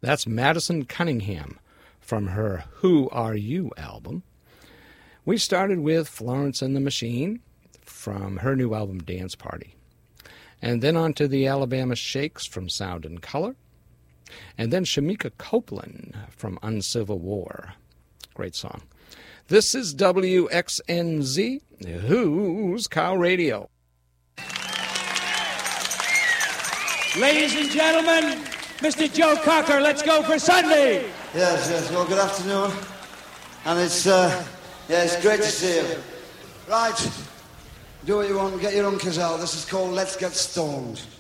That's Madison Cunningham from her Who Are You album. We started with Florence and the Machine from her new album Dance Party. And then on to the Alabama Shakes from Sound and Color. And then Shamika Copeland from Uncivil War. Great song. This is WXNZ, Who's Cow Radio. Ladies and gentlemen, Mr. Joe Cocker, let's go for Sunday. Yes. Well, good afternoon. And it's great to see you. Right. Do what you want, get your uncles out. This is called Let's Get Stoned.